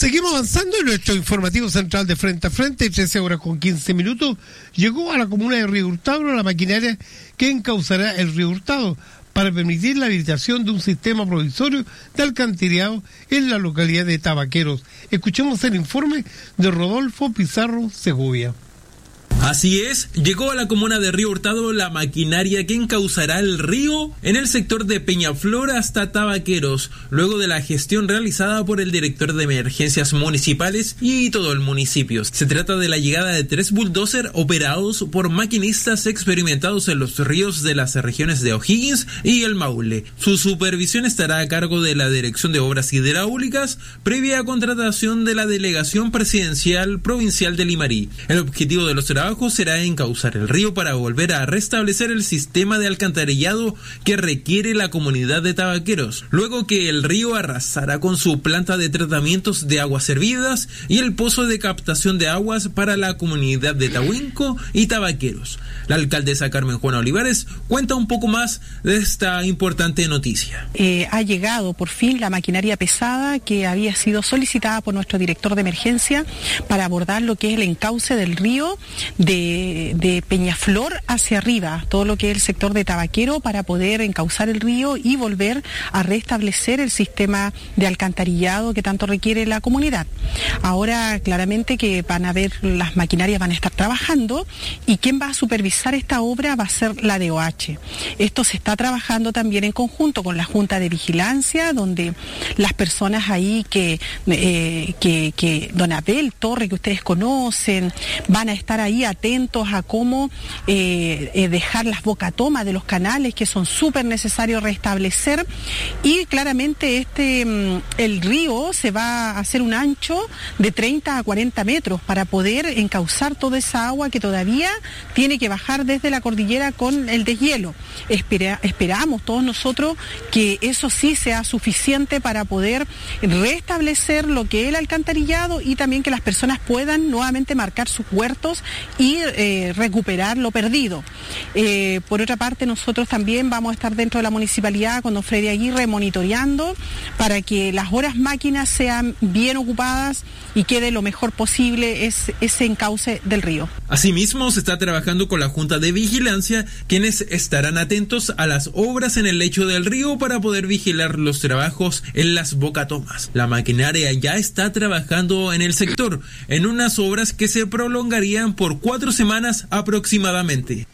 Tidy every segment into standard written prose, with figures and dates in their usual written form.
Seguimos avanzando en nuestro informativo central de Frente a Frente, 13:15. Llegó a la comuna de Río Hurtado la maquinaria que encauzará el Río Hurtado para permitir la habilitación de un sistema provisorio de alcantarillado en la localidad de Tabaqueros. Escuchemos el informe de Rodolfo Pizarro Segovia. Así es, llegó a la comuna de Río Hurtado la maquinaria que encauzará el río en el sector de Peñaflor hasta Tabaqueros, luego de la gestión realizada por el director de emergencias municipales y todo el municipio. Se trata de la llegada de 3 bulldozers operados por maquinistas experimentados en los ríos de las regiones de O'Higgins y el Maule. Su supervisión estará a cargo de la Dirección de Obras Hidráulicas, previa contratación de la Delegación Presidencial Provincial de Limarí. El objetivo de los trabajos será encauzar el río para volver a restablecer el sistema de alcantarillado que requiere la comunidad de Tabaqueros, luego que el río arrasará con su planta de tratamientos de aguas servidas y el pozo de captación de aguas para la comunidad de Tahuinco y Tabaqueros. La alcaldesa Carmen Juana Olivares cuenta un poco más de esta importante noticia. Ha llegado por fin la maquinaria pesada que había sido solicitada por nuestro director de emergencia para abordar lo que es el encauce del río de Peñaflor hacia arriba, todo lo que es el sector de Tabaquero, para poder encauzar el río y volver a restablecer el sistema de alcantarillado que tanto requiere la comunidad. Ahora claramente que van a ver, las maquinarias van a estar trabajando, y quien va a supervisar esta obra va a ser la DOH. Esto se está trabajando también en conjunto con la Junta de Vigilancia, donde las personas ahí que don Abel Torre, que ustedes conocen, van a estar ahí atentos a cómo dejar las bocatomas de los canales, que son súper necesarios restablecer, y claramente el río se va a hacer un ancho de 30 a 40 metros para poder encauzar toda esa agua que todavía tiene que bajar desde la cordillera con el deshielo. Esperamos todos nosotros que eso sí sea suficiente para poder restablecer lo que es el alcantarillado, y también que las personas puedan nuevamente marcar sus huertos y recuperar lo perdido. Por otra parte, nosotros también vamos a estar dentro de la municipalidad con don Freddy Aguirre monitoreando para que las horas máquinas sean bien ocupadas y quede lo mejor posible ese encauce del río. Asimismo, se está trabajando con la Junta de Vigilancia, quienes estarán atentos a las obras en el lecho del río para poder vigilar los trabajos en las bocatomas. La maquinaria ya está trabajando en el sector, en unas obras que se prolongarían por 4 semanas aproximadamente.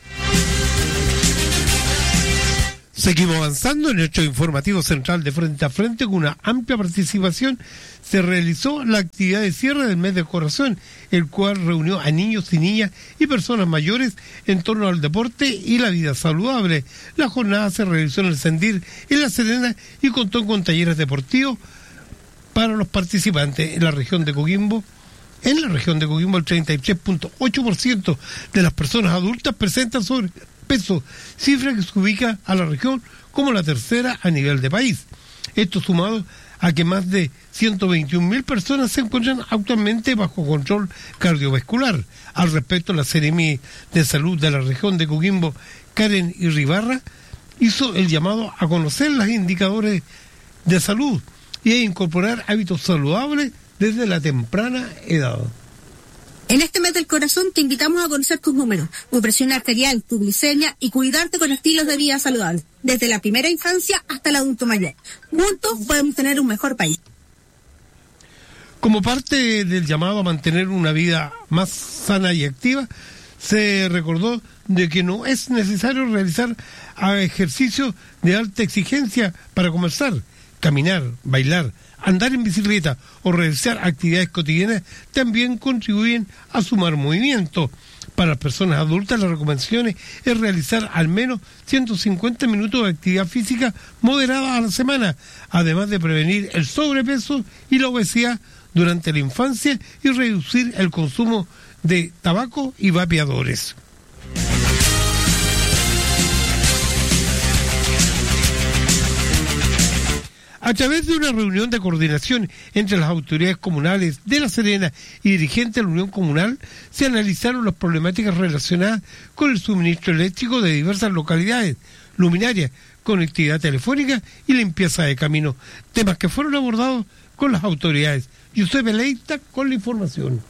Seguimos avanzando en nuestro informativo central de Frente a Frente. Con una amplia participación se realizó la actividad de cierre del mes del corazón, el cual reunió a niños y niñas y personas mayores en torno al deporte y la vida saludable. La jornada se realizó en el Sendir en La Serena y contó con talleres deportivos para los participantes en la región de Coquimbo. En la región de Coquimbo, el 33.8% de las personas adultas presentan sobrepeso, cifra que se ubica a la región como la tercera a nivel de país. Esto sumado a que más de 121.000 personas se encuentran actualmente bajo control cardiovascular. Al respecto, la Seremi de Salud de la región de Coquimbo, Karen Irribarra, hizo el llamado a conocer los indicadores de salud y a incorporar hábitos saludables desde la temprana edad. En este mes del corazón te invitamos a conocer tus números, tu presión arterial, tu glicemia, y cuidarte con estilos de vida saludables, desde la primera infancia hasta el adulto mayor. Juntos podemos tener un mejor país. Como parte del llamado a mantener una vida más sana y activa, se recordó de que no es necesario realizar ejercicios de alta exigencia para comenzar. Caminar, bailar, andar en bicicleta o realizar actividades cotidianas también contribuyen a sumar movimiento. Para las personas adultas, las recomendaciones es realizar al menos 150 minutos de actividad física moderada a la semana, además de prevenir el sobrepeso y la obesidad durante la infancia y reducir el consumo de tabaco y vapeadores. A través de una reunión de coordinación entre las autoridades comunales de La Serena y dirigentes de la Unión Comunal, se analizaron las problemáticas relacionadas con el suministro eléctrico de diversas localidades, luminarias, conectividad telefónica y limpieza de caminos, temas que fueron abordados con las autoridades. Giuseppe Leita con la información.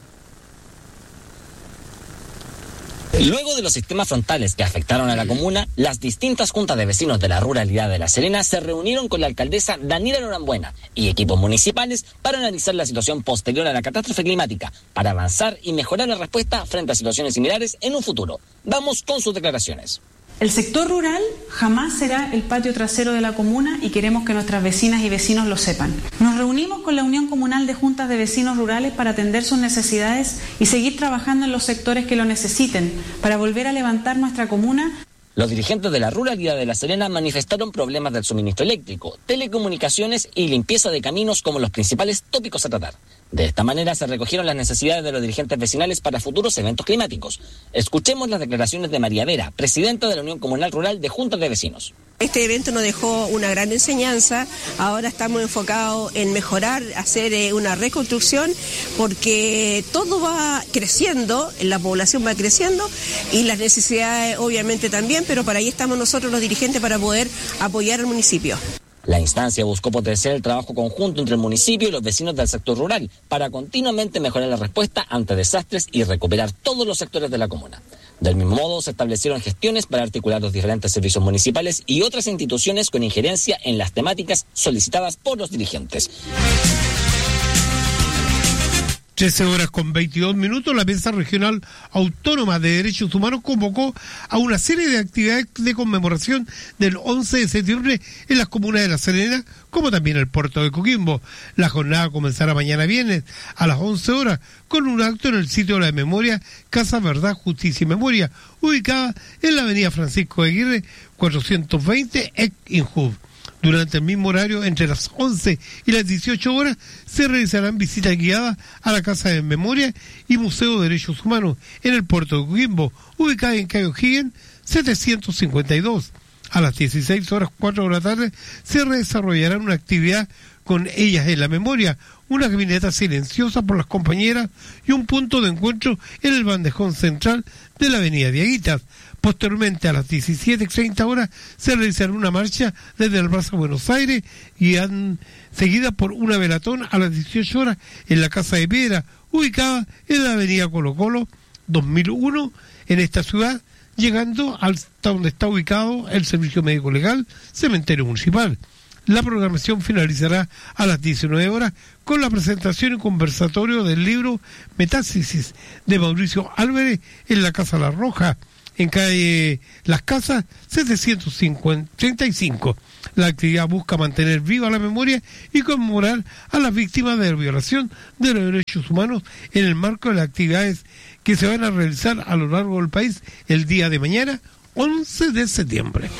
Luego de los sistemas frontales que afectaron a la comuna, las distintas juntas de vecinos de la ruralidad de La Serena se reunieron con la alcaldesa Daniela Norambuena y equipos municipales para analizar la situación posterior a la catástrofe climática, para avanzar y mejorar la respuesta frente a situaciones similares en un futuro. Vamos con sus declaraciones. El sector rural jamás será el patio trasero de la comuna y queremos que nuestras vecinas y vecinos lo sepan. Nos reunimos con la Unión Comunal de Juntas de Vecinos Rurales para atender sus necesidades y seguir trabajando en los sectores que lo necesiten para volver a levantar nuestra comuna. Los dirigentes de la ruralidad de La Serena manifestaron problemas del suministro eléctrico, telecomunicaciones y limpieza de caminos como los principales tópicos a tratar. De esta manera se recogieron las necesidades de los dirigentes vecinales para futuros eventos climáticos. Escuchemos las declaraciones de María Vera, presidenta de la Unión Comunal Rural de Juntas de Vecinos. Este evento nos dejó una gran enseñanza. Ahora estamos enfocados en mejorar, hacer una reconstrucción, porque todo va creciendo, la población va creciendo y las necesidades obviamente también, pero para ahí estamos nosotros los dirigentes para poder apoyar al municipio. La instancia buscó potenciar el trabajo conjunto entre el municipio y los vecinos del sector rural para continuamente mejorar la respuesta ante desastres y recuperar todos los sectores de la comuna. Del mismo modo, se establecieron gestiones para articular los diferentes servicios municipales y otras instituciones con injerencia en las temáticas solicitadas por los dirigentes. 13:22, la Mesa Regional Autónoma de Derechos Humanos convocó a una serie de actividades de conmemoración del 11 de septiembre en las comunas de La Serena, como también el puerto de Coquimbo. La jornada comenzará mañana viernes a las 11 horas con un acto en el sitio de la memoria Casa Verdad, Justicia y Memoria, ubicada en la avenida Francisco de Aguirre, 420, Injub. Durante el mismo horario, entre las 11 y las 18 horas, se realizarán visitas guiadas a la Casa de Memoria y Museo de Derechos Humanos en el puerto de Coquimbo, ubicada en Cayo Higgins 752. A las 16:04 de la tarde se desarrollará una actividad con Ellas en la Memoria, una caminata silenciosa por las compañeras y un punto de encuentro en el bandejón central de la avenida Diaguitas. Posteriormente, a las 17:30 horas, se realizará una marcha desde el Plaza Buenos Aires y seguida por una velatón a las 18 horas en la Casa de Piedra, ubicada en la avenida Colo Colo 2001 en esta ciudad, llegando hasta donde está ubicado el Servicio Médico Legal, Cementerio Municipal. La programación finalizará a las 19 horas con la presentación y conversatorio del libro Metástasis de Mauricio Álvarez en la Casa La Roja, en calle Las Casas 735. La actividad busca mantener viva la memoria y conmemorar a las víctimas de la violación de los derechos humanos en el marco de las actividades que se van a realizar a lo largo del país el día de mañana, 11 de septiembre.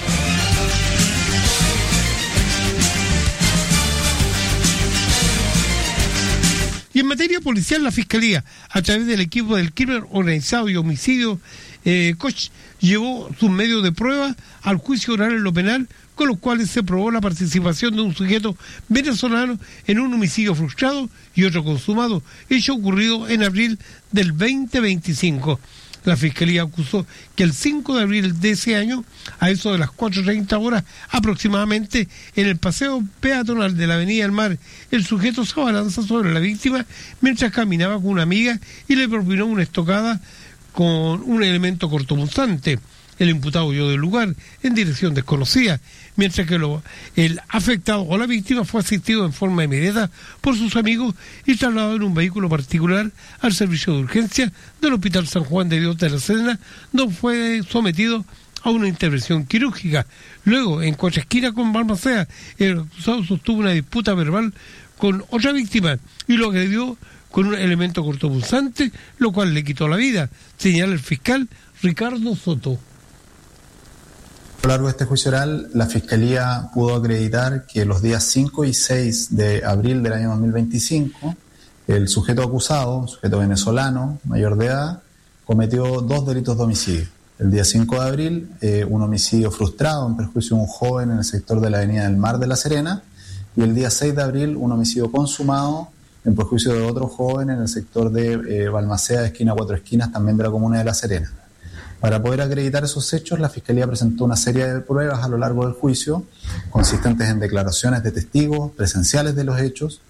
Y en materia policial, la Fiscalía, a través del equipo del crimen organizado y homicidio, Koch, llevó sus medios de prueba al juicio oral en lo penal, con los cuales se probó la participación de un sujeto venezolano en un homicidio frustrado y otro consumado, hecho ocurrido en abril del 2025. La Fiscalía acusó que el 5 de abril de ese año, a eso de las 4:30 horas aproximadamente, en el paseo peatonal de la Avenida del Mar, el sujeto se abalanza sobre la víctima mientras caminaba con una amiga y le propinó una estocada con un elemento cortopunzante. El imputado huyó del lugar en dirección desconocida, mientras que el afectado o la víctima fue asistido en forma inmediata por sus amigos y trasladado en un vehículo particular al servicio de urgencia del Hospital San Juan de Dios de La Serena, donde fue sometido a una intervención quirúrgica. Luego, en Cuatro Esquinas con Balmaceda, el acusado sostuvo una disputa verbal con otra víctima y lo agredió con un elemento cortopunzante, lo cual le quitó la vida, señala el fiscal Ricardo Soto. A lo largo de este juicio oral, la Fiscalía pudo acreditar que los días 5 y 6 de abril del año 2025, el sujeto acusado, un sujeto venezolano, mayor de edad, cometió 2 delitos de homicidio. El día 5 de abril, un homicidio frustrado en perjuicio de un joven en el sector de la Avenida del Mar de La Serena, y el día 6 de abril, un homicidio consumado en perjuicio de otro joven en el sector de Balmaceda, esquina Cuatro Esquinas, también de la comuna de La Serena. Para poder acreditar esos hechos, la Fiscalía presentó una serie de pruebas a lo largo del juicio, consistentes en declaraciones de testigos presenciales de los hechos,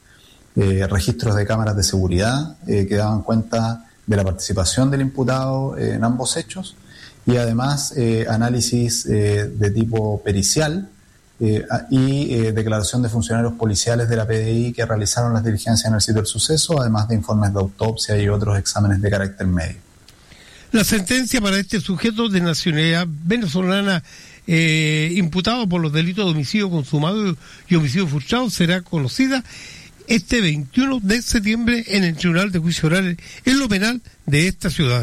registros de cámaras de seguridad que daban cuenta de la participación del imputado en ambos hechos, y además análisis de tipo pericial y declaración de funcionarios policiales de la PDI que realizaron las diligencias en el sitio del suceso, además de informes de autopsia y otros exámenes de carácter médico. La sentencia para este sujeto de nacionalidad venezolana imputado por los delitos de homicidio consumado y homicidio frustrado será conocida este 21 de septiembre en el Tribunal de Juicio Oral en lo penal de esta ciudad.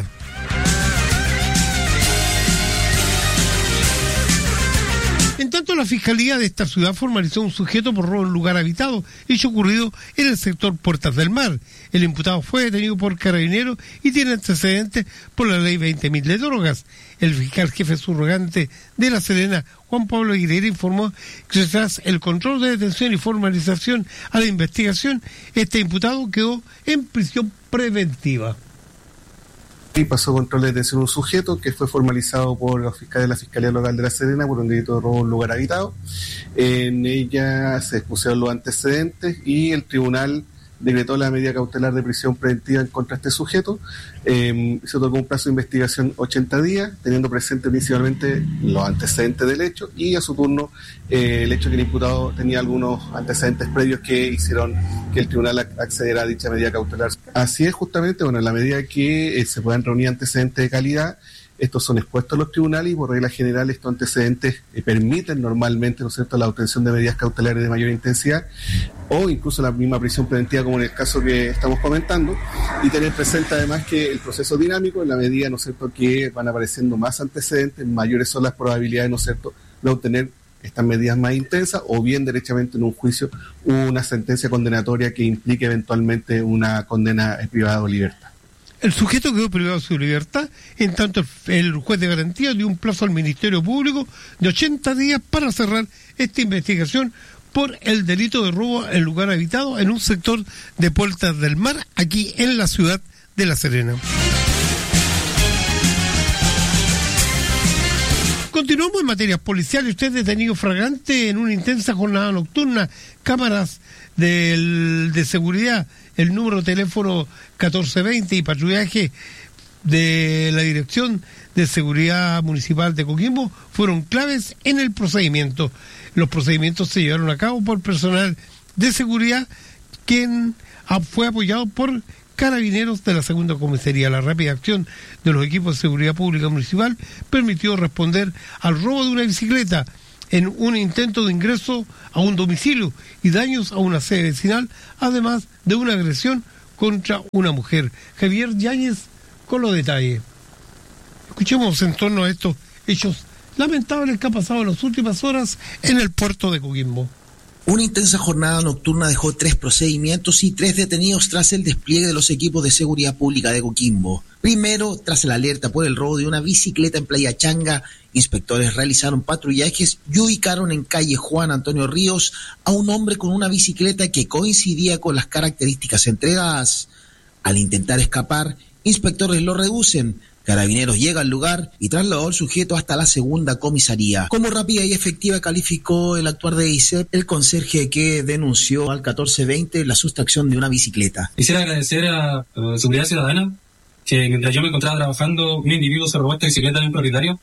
En tanto, la Fiscalía de esta ciudad formalizó un sujeto por robo en lugar habitado, hecho ocurrido en el sector Puertas del Mar. El imputado fue detenido por Carabineros y tiene antecedentes por la ley 20.000 de drogas. El fiscal jefe subrogante de La Serena, Juan Pablo Aguilera, informó que tras el control de detención y formalización a la investigación, este imputado quedó en prisión preventiva. Y pasó control de detención un sujeto que fue formalizado por los fiscales de la Fiscalía Local de La Serena por un delito de robo en lugar habitado. En ella se expusieron los antecedentes y el tribunal decretó la medida cautelar de prisión preventiva en contra de este sujeto. Se otorgó un plazo de investigación 80 días, teniendo presente principalmente los antecedentes del hecho y a su turno el hecho que el imputado tenía algunos antecedentes previos que hicieron que el tribunal accediera a dicha medida cautelar. Así es, justamente, en la medida que se puedan reunir antecedentes de calidad, estos son expuestos a los tribunales y por regla general estos antecedentes permiten normalmente, ¿no es cierto?, la obtención de medidas cautelares de mayor intensidad o incluso la misma prisión preventiva como en el caso que estamos comentando, y tener presente además que el proceso es dinámico en la medida, ¿no es cierto?, que van apareciendo más antecedentes, mayores son las probabilidades, ¿no es cierto?, de obtener estas medidas más intensas o bien derechamente en un juicio una sentencia condenatoria que implique eventualmente una condena privada de libertad. El sujeto quedó privado de su libertad, en tanto el juez de garantía dio un plazo al Ministerio Público de 80 días para cerrar esta investigación por el delito de robo en lugar habitado en un sector de Puertas del Mar, aquí en la ciudad de La Serena. Continuamos en materias policiales. Usted detenido flagrante en una intensa jornada nocturna. Cámaras de seguridad, el número de teléfono 1420 y patrullaje de la Dirección de Seguridad Municipal de Coquimbo fueron claves en el procedimiento. Los procedimientos se llevaron a cabo por personal de seguridad, quien fue apoyado por Carabineros de la Segunda Comisaría. La rápida acción de los equipos de seguridad pública municipal permitió responder al robo de una bicicleta en un intento de ingreso a un domicilio y daños a una sede vecinal, además de una agresión contra una mujer. Javier Yáñez con los detalles. Escuchemos en torno a estos hechos lamentables que han pasado en las últimas horas en el puerto de Coquimbo. Una intensa jornada nocturna dejó 3 procedimientos y 3 detenidos tras el despliegue de los equipos de seguridad pública de Coquimbo. Primero, tras la alerta por el robo de una bicicleta en Playa Changa, inspectores realizaron patrullajes y ubicaron en calle Juan Antonio Ríos a un hombre con una bicicleta que coincidía con las características entregadas. Al intentar escapar, inspectores lo reducen. Carabineros llega al lugar y trasladó al sujeto hasta la segunda comisaría. Como rápida y efectiva calificó el actuar de ISEP el conserje que denunció al 1420 la sustracción de una bicicleta. Quisiera agradecer a Seguridad Ciudadana que mientras yo me encontraba trabajando, un individuo se robó esta bicicleta de un propietario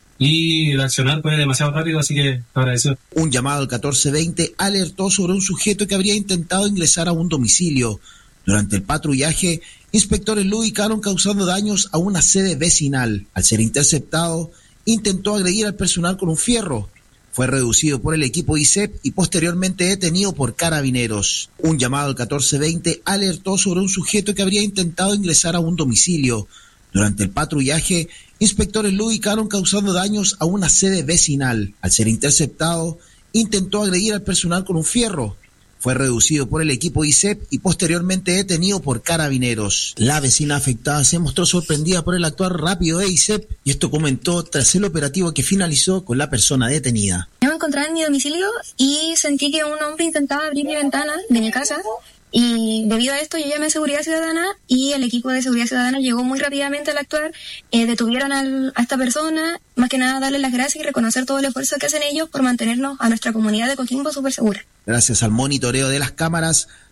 y el accionar fue demasiado rápido, así que agradecer. Un llamado al 1420 alertó sobre un sujeto que habría intentado ingresar a un domicilio. Durante el patrullaje, inspectores lo ubicaron causando daños a una sede vecinal. Al ser interceptado, intentó agredir al personal con un fierro. Fue reducido por el equipo ISEP y posteriormente detenido por Carabineros. Un llamado al 1420 alertó sobre un sujeto que habría intentado ingresar a un domicilio. Durante el patrullaje, inspectores lo ubicaron causando daños a una sede vecinal. Al ser interceptado, intentó agredir al personal con un fierro. Fue reducido por el equipo ISEP y posteriormente detenido por Carabineros. La vecina afectada se mostró sorprendida por el actuar rápido de ISEP y esto comentó tras el operativo que finalizó con la persona detenida. Yo me encontraba en mi domicilio y sentí que un hombre intentaba abrir mi ventana de mi casa y debido a esto yo llamé a Seguridad Ciudadana y el equipo de Seguridad Ciudadana llegó muy rápidamente al actuar, detuvieron a esta persona, más que nada darle las gracias y reconocer todo el esfuerzo que hacen ellos por mantenernos a nuestra comunidad de Coquimbo súper segura. Gracias al monitoreo de las cámaras,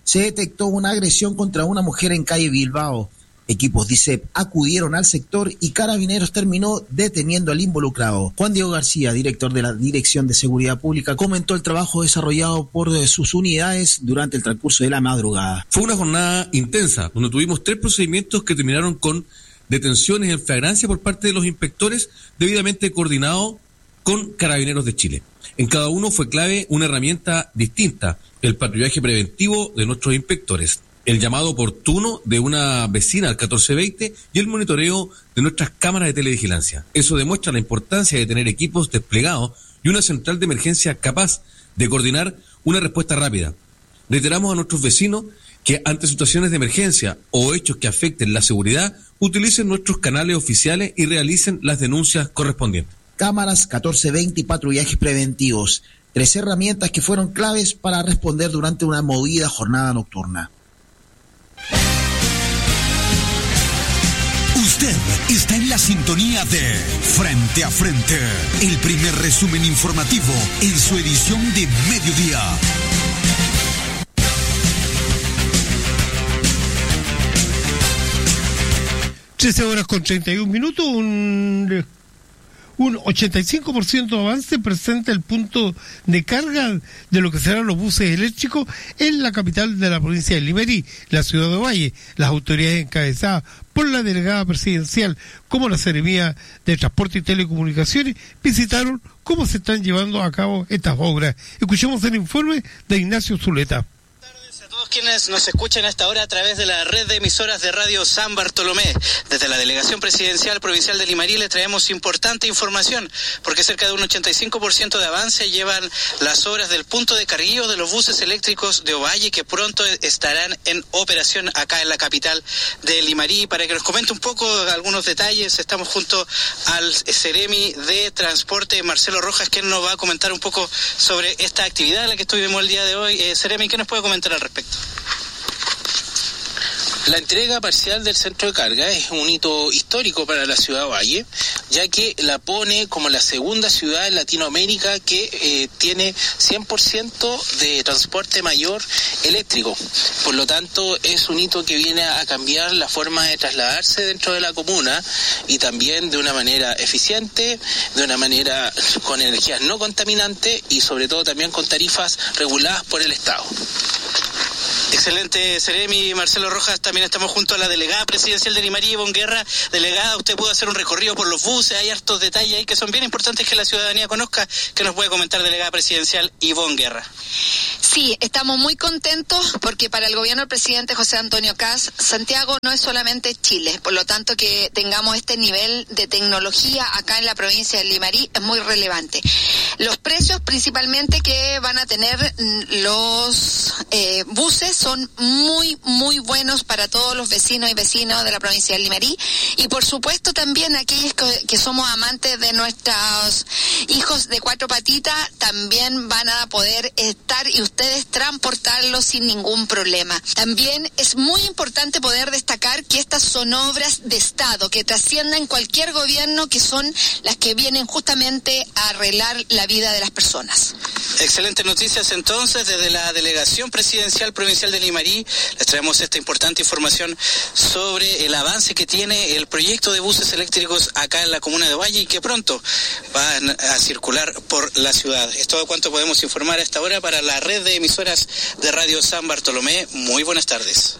se detectó una agresión contra una mujer en calle Bilbao. Equipos DICEP acudieron al sector y Carabineros terminó deteniendo al involucrado. Juan Diego García, director de la Dirección de Seguridad Pública, comentó el trabajo desarrollado por sus unidades durante el transcurso de la madrugada. Fue una jornada intensa, donde tuvimos 3 procedimientos que terminaron con detenciones en flagrancia por parte de los inspectores, debidamente coordinados con Carabineros de Chile. En cada uno fue clave una herramienta distinta, el patrullaje preventivo de nuestros inspectores, el llamado oportuno de una vecina al 1420 y el monitoreo de nuestras cámaras de televigilancia. Eso demuestra la importancia de tener equipos desplegados y una central de emergencia capaz de coordinar una respuesta rápida. Reiteramos a nuestros vecinos que ante situaciones de emergencia o hechos que afecten la seguridad, utilicen nuestros canales oficiales y realicen las denuncias correspondientes. Cámaras 1420 y patrullajes preventivos, 3 herramientas que fueron claves para responder durante una movida jornada nocturna. Usted está en la sintonía de Frente a Frente, el primer resumen informativo en su edición de mediodía. 13:31, un 85% de avance presenta el punto de carga de lo que serán los buses eléctricos en la capital de la provincia de Limarí, la ciudad de Ovalle. Las autoridades encabezadas por la delegada presidencial como la Seremía de Transporte y Telecomunicaciones visitaron cómo se están llevando a cabo estas obras. Escuchemos el informe de Ignacio Zuleta. Todos quienes nos escuchan a esta hora a través de la red de emisoras de Radio San Bartolomé. Desde la Delegación Presidencial Provincial de Limarí le traemos importante información, porque cerca de un 85% de avance llevan las obras del punto de carguillo de los buses eléctricos de Ovalle, que pronto estarán en operación acá en la capital de Limarí. Para que nos comente un poco algunos detalles, estamos junto al Seremi de Transporte, Marcelo Rojas, quien nos va a comentar un poco sobre esta actividad en la que estuvimos el día de hoy. Seremi, ¿qué nos puede comentar al respecto? La entrega parcial del centro de carga es un hito histórico para la ciudad de Ovalle, ya que la pone como la segunda ciudad en Latinoamérica que tiene 100% de transporte mayor eléctrico. Por lo tanto, es un hito que viene a cambiar la forma de trasladarse dentro de la comuna y también de una manera eficiente, de una manera con energías no contaminantes y sobre todo también con tarifas reguladas por el Estado. Excelente, Seremi. Marcelo Rojas, también estamos junto a la delegada presidencial de Limarí, Ivonne Guerra. Delegada, usted pudo hacer un recorrido por los buses, hay hartos detalles ahí que son bien importantes que la ciudadanía conozca. ¿Qué nos puede comentar, delegada presidencial Ivonne Guerra? Sí, estamos muy contentos porque para el gobierno del presidente José Antonio Kast, Santiago no es solamente Chile, por lo tanto que tengamos este nivel de tecnología acá en la provincia de Limarí es muy relevante. Los precios principalmente que van a tener los buses son muy, muy buenos para todos los vecinos y vecinas de la provincia de Limarí y por supuesto también aquellos que somos amantes de nuestros hijos de 4 patitas también van a poder estar y ustedes transportarlos sin ningún problema. También es muy importante poder destacar que estas son obras de Estado que trascienden cualquier gobierno, que son las que vienen justamente a arreglar la vida de las personas. Excelentes noticias entonces desde la Delegación Presidencial Provincial de Limarí. Les traemos esta importante información sobre el avance que tiene el proyecto de buses eléctricos acá en la comuna de Ovalle y que pronto van a circular por la ciudad. Es todo cuanto podemos informar a esta hora para la red de emisoras de Radio San Bartolomé. Muy buenas tardes.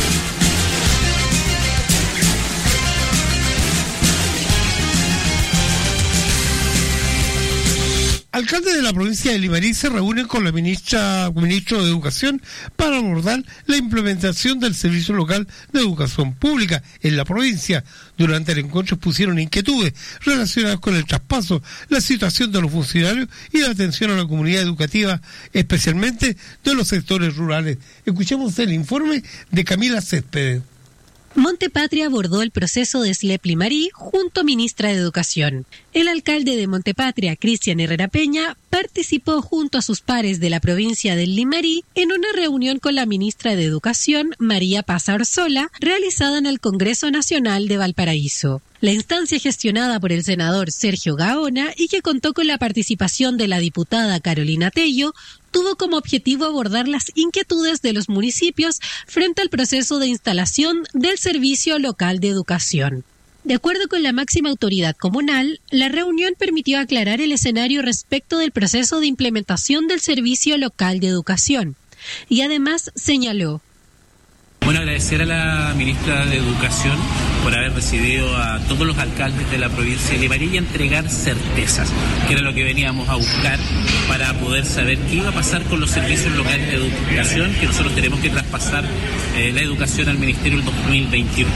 Alcaldes de la provincia de Limarí se reúnen con la ministro de Educación para abordar la implementación del Servicio Local de Educación Pública en la provincia. Durante el encuentro expusieron inquietudes relacionadas con el traspaso, la situación de los funcionarios y la atención a la comunidad educativa, especialmente de los sectores rurales. Escuchemos el informe de Camila Céspedes. Montepatria abordó el proceso de SLEP Limarí junto a ministra de Educación. El alcalde de Montepatria, Cristian Herrera Peña, participó junto a sus pares de la provincia del Limarí en una reunión con la ministra de Educación, María Paz Arzola, realizada en el Congreso Nacional de Valparaíso. La instancia gestionada por el senador Sergio Gaona y que contó con la participación de la diputada Carolina Tello tuvo como objetivo abordar las inquietudes de los municipios frente al proceso de instalación del Servicio Local de Educación. De acuerdo con la máxima autoridad comunal, la reunión permitió aclarar el escenario respecto del proceso de implementación del Servicio Local de Educación y además señaló: Bueno, agradecer a la ministra de Educación por haber recibido a todos los alcaldes de la provincia de Limarí y entregar certezas, que era lo que veníamos a buscar para poder saber qué iba a pasar con los servicios locales de educación, que nosotros tenemos que traspasar la educación al Ministerio el 2028.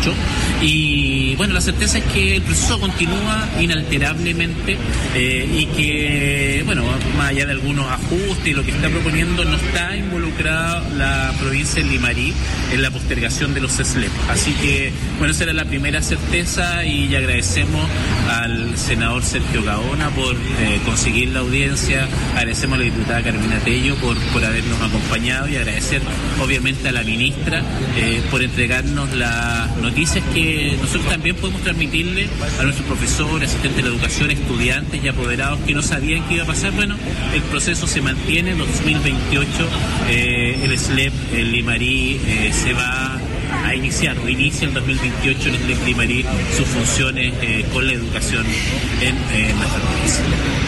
Y bueno, la certeza es que el proceso continúa inalterablemente y que, bueno, más allá de algunos ajustes y lo que está proponiendo, no está involucrada la provincia de Limarí en la postergación de los SLEP. Así que, bueno, esa era la primera certeza y agradecemos al senador Sergio Gaona por conseguir la audiencia, agradecemos a la diputada Carolina Tello por habernos acompañado y agradecer obviamente a la ministra por entregarnos las noticias que nosotros también podemos transmitirle a nuestros profesores, asistentes de la educación, estudiantes y apoderados que no sabían qué iba a pasar. Bueno, el proceso se mantiene, en 2028 el SLEP, el Limarí se va a iniciar o inicia el 2028 el SLEP Limarí sus funciones con la educación en nuestra provincia.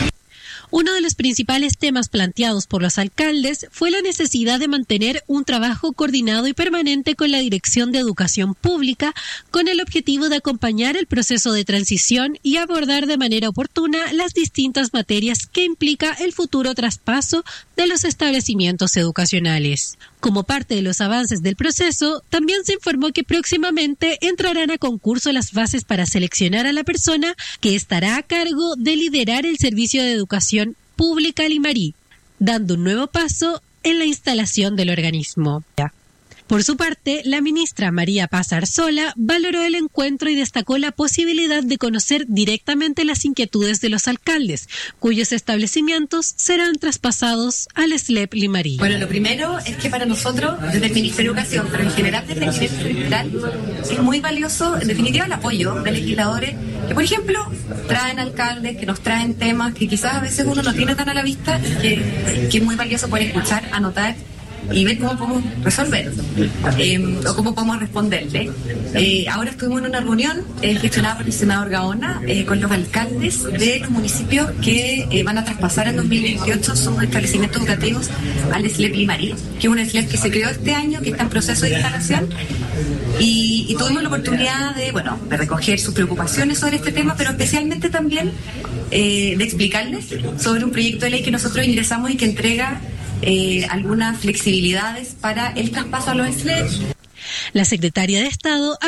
Uno de los principales temas planteados por los alcaldes fue la necesidad de mantener un trabajo coordinado y permanente con la Dirección de Educación Pública, con el objetivo de acompañar el proceso de transición y abordar de manera oportuna las distintas materias que implica el futuro traspaso de los establecimientos educacionales. Como parte de los avances del proceso, también se informó que próximamente entrarán a concurso las bases para seleccionar a la persona que estará a cargo de liderar el Servicio de Educación Pública Limarí, dando un nuevo paso en la instalación del organismo. Por su parte, la ministra María Paz Arzola valoró el encuentro y destacó la posibilidad de conocer directamente las inquietudes de los alcaldes, cuyos establecimientos serán traspasados al SLEP Limarí. Bueno, lo primero es que para nosotros, desde el Ministerio de Educación, pero en general desde el Ministerio Federal, es muy valioso, en definitiva, el apoyo de legisladores que, por ejemplo, traen alcaldes, que nos traen temas que quizás a veces uno no tiene tan a la vista, que es muy valioso poder escuchar, anotar y ver cómo podemos resolver o cómo podemos responderle. Ahora estuvimos en una reunión gestionada por el senador Gaona con los alcaldes de los municipios que van a traspasar en 2028 sus establecimientos educativos al SLEP Limarí, que es un SLEP que se creó este año, que está en proceso de instalación, y tuvimos la oportunidad de recoger sus preocupaciones sobre este tema, pero especialmente también de explicarles sobre un proyecto de ley que nosotros ingresamos y que entrega algunas flexibilidades para el traspaso a los SLEP. La secretaria de Estado